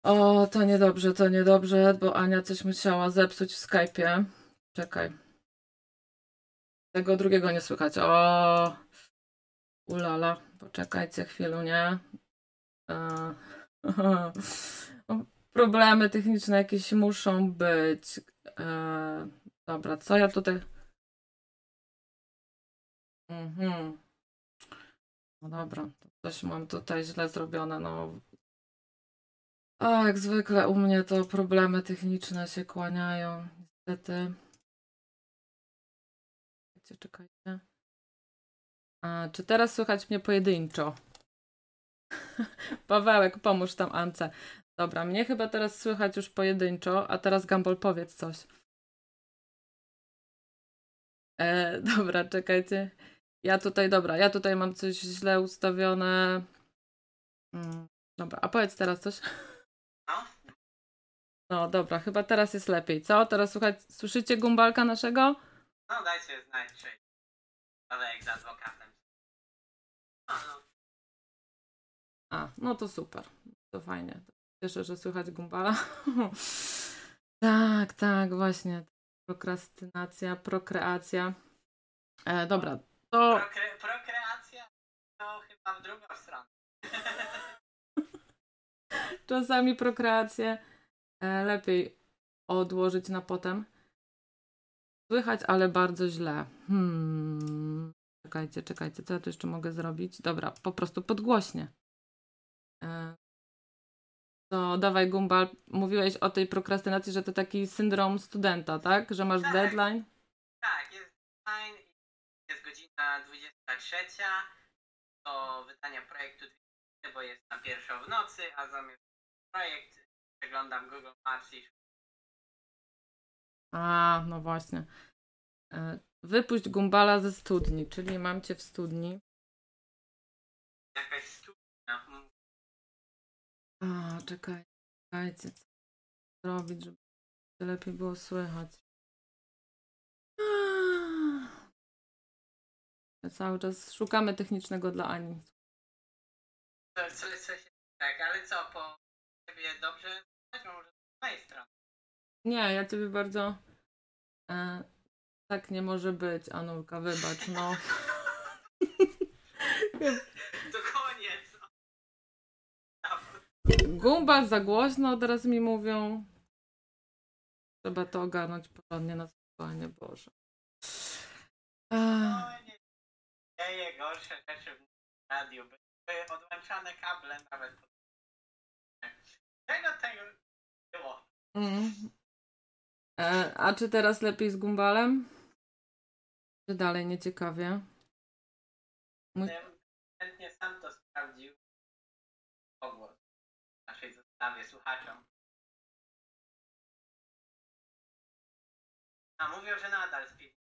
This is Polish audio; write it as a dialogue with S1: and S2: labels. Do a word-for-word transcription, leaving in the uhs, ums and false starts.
S1: O, to niedobrze, to niedobrze, bo Ania coś musiała zepsuć w Skype'ie. Czekaj. Tego drugiego nie słychać. O, ulala. Poczekajcie chwilę. E, Problemy techniczne jakieś muszą być. E, dobra, co ja tutaj... Mhm. No dobra, to coś mam tutaj źle zrobione. No. A jak zwykle u mnie to problemy techniczne się kłaniają, niestety. Czekajcie, czekajcie. A, czy teraz słychać mnie pojedynczo? Pawełek, pomóż tam Ance. Dobra, mnie chyba teraz słychać już pojedynczo, a teraz Gumball, powiedz coś. E, dobra, czekajcie. Ja tutaj, dobra, ja tutaj mam coś źle ustawione. Mm, dobra, a powiedz teraz coś.
S2: No,
S1: No dobra, chyba teraz jest lepiej, co? Teraz słuchać, słyszycie Gumbalka naszego?
S2: no dajcie znać, czy Pawełek z adwokatem. No, no.
S1: A, no to super. To fajnie. Cieszę, że słychać Gumbala. Tak, tak, właśnie. Prokrastynacja, prokreacja. E, dobra, to
S2: Prokre prokreacja to chyba w drugą stronę.
S1: czasami prokreację e, lepiej odłożyć na potem. Słychać, ale bardzo źle. Hmm. Czekajcie, czekajcie, co ja tu jeszcze mogę zrobić? Dobra, po prostu podgłośnie. E, to dawaj, Gumbal, mówiłeś o tej prokrastynacji, że to taki syndrom studenta, tak? Że masz
S2: Tak.
S1: deadline?
S2: Tak, jest deadline, jest godzina dwudziesta trzecia do wydania projektu, bo jest na pierwszą w nocy, a zamiast projekt przeglądam Google Maps i
S1: A, no właśnie. E, wypuść Gumbala ze studni, czyli mam cię w studni.
S2: jakaś studnia. Mm,
S1: A, czekaj, czekajcie, co zrobić, żeby lepiej było słychać. Cały czas szukamy technicznego dla Ani.
S2: To coś, coś tak, ale co, po ciebie dobrze? Może z mojej strony.
S1: Nie, ja ciebie bardzo... E, tak nie może być, Anulka, wybacz, no.
S2: To koniec.
S1: Gumbal za głośno, teraz mi mówią. Trzeba to ogarnąć porządnie na spokojnie, Boże. Ech.
S2: Koniec. Dzieje gorsze rzeczy w radiu. Były odłączane kable nawet. Czego tego było?
S1: Mm. E, a czy teraz lepiej z Gumbalem? Czy dalej nieciekawie? Mój...
S2: Chętnie sam to sprawdził. Pogłos w naszej zestawie słuchaczom. A mówią, że nadal śpi.